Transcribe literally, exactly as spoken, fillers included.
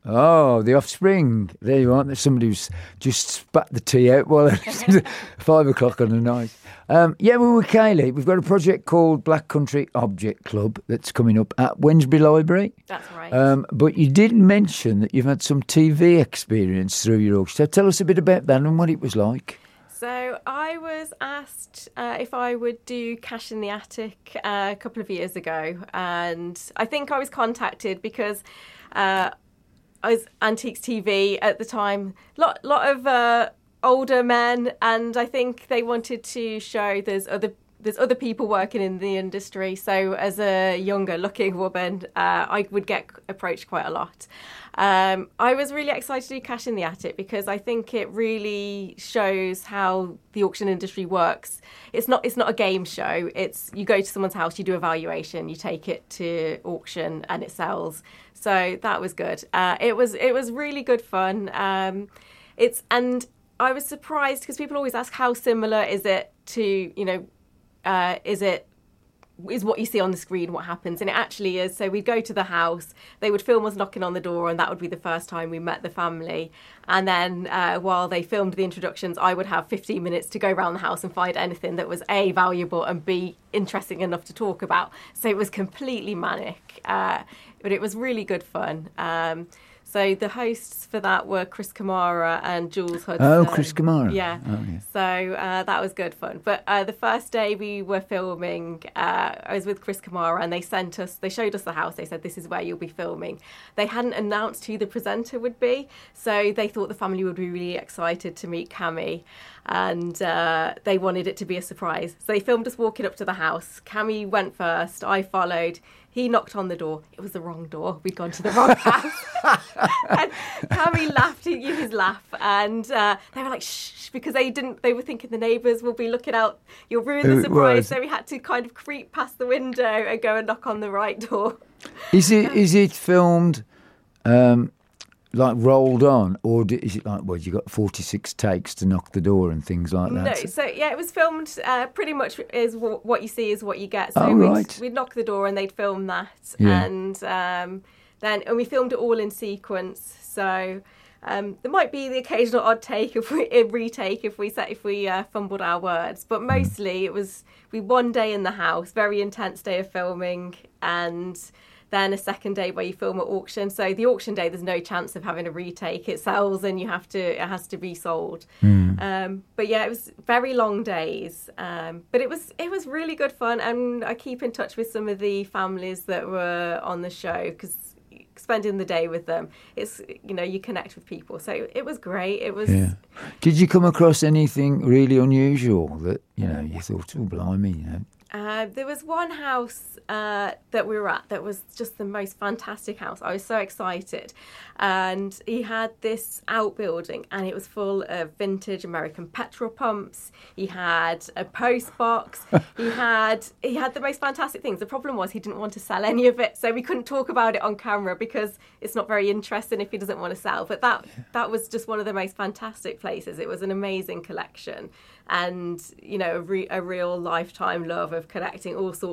Oh, The Offspring. There you are. There's somebody who's just spat the tea out while it's five o'clock on the night. Um, yeah, well, with Kayleigh, we've got a project called Black Country Object Club that's coming up at Wednesbury Library. That's right. Um, but you did mention that you've had some T V experience through your auction. So tell us a bit about that and what it was like. So I was asked uh, if I would do Cash in the Attic uh, a couple of years ago. And I think I was contacted because... Uh, I was Antiques T V at the time. Lot lot of uh, older men, and I think they wanted to show there's other there's other people working in the industry. So as a younger looking woman, uh, I would get approached quite a lot. Um, I was really excited to do Cash in the Attic because I think it really shows how the auction industry works. It's not it's not a game show. It's you go to someone's house, you do a valuation, you take it to auction, and it sells. So that was good. Uh, it was it was really good fun. Um, it's and I was surprised because people always ask how similar is it to you know uh, is it. is what you see on the screen, what happens. And it actually is. So we'd go to the house, they would film us knocking on the door, and that would be the first time we met the family. And then uh, while they filmed the introductions, I would have fifteen minutes to go around the house and find anything that was A, valuable, and B, interesting enough to talk about. So it was completely manic, uh, but it was really good fun. Um, So the hosts for that were Chris Kamara and Jules Hudson. Oh, Chris Kamara. Yeah. Oh, yeah. So uh, that was good fun. But uh, the first day we were filming, uh, I was with Chris Kamara, and they sent us, they showed us the house. They said, this is where you'll be filming. They hadn't announced who the presenter would be. So they thought the family would be really excited to meet Cami. And uh, they wanted it to be a surprise. So they filmed us walking up to the house. Cami went first. I followed. He knocked on the door. It was the wrong door. We'd gone to the wrong house. And Cami laughed at his laugh. And uh, they were like, shh, because they didn't. They were thinking the neighbours will be looking out. You'll ruin the surprise. So we had to kind of creep past the window and go and knock on the right door. Is it is it filmed um, like rolled on, or is it like, well, you got forty-six takes to knock the door and things like that? No, so yeah, it was filmed uh, pretty much is w- what you see is what you get. So oh, we'd, right. we'd knock the door and they'd film that. Yeah. And um, then and we filmed it all in sequence. So um, there might be the occasional odd take if we a retake if we set, if we uh, fumbled our words, but mostly it was we one day in the house, very intense day of filming, and then a second day where you film at auction. So the auction day, there's no chance of having a retake. It sells and you have to, it has to be sold. Mm. Um, but yeah, it was very long days. Um, but it was it was really good fun. And I keep in touch with some of the families that were on the show because spending the day with them, it's, you know, you connect with people. So it was great. It was. Yeah. Did you come across anything really unusual that, you know, you thought, oh, blimey, you know? Uh, there was one house uh, that we were at that was just the most fantastic house. I was so excited. And he had this outbuilding and it was full of vintage American petrol pumps. He had a post box. he had he had the most fantastic things. The problem was he didn't want to sell any of it. So we couldn't talk about it on camera because it's not very interesting if he doesn't want to sell. But that, that was just one of the most fantastic places. It was an amazing collection. And, you know, a, re- a real lifetime love of collecting all sorts